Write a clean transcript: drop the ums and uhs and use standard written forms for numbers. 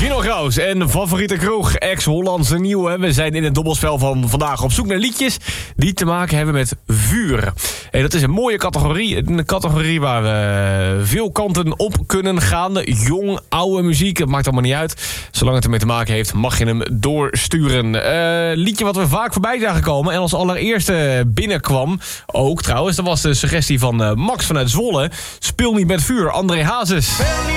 Gino Graus en favoriete kroeg, ex-Hollandse nieuwe. We zijn in het dobbelspel van vandaag op zoek naar liedjes die te maken hebben met vuur. Hey, dat is een mooie categorie. Een categorie waar we veel kanten op kunnen gaan. Jong, oude muziek, het maakt allemaal niet uit. Zolang het ermee te maken heeft, mag je hem doorsturen. Liedje wat we vaak voorbij zagen komen en als allereerste binnenkwam. Ook trouwens, dat was de suggestie van Max vanuit Zwolle. Speel niet met vuur, André Hazes.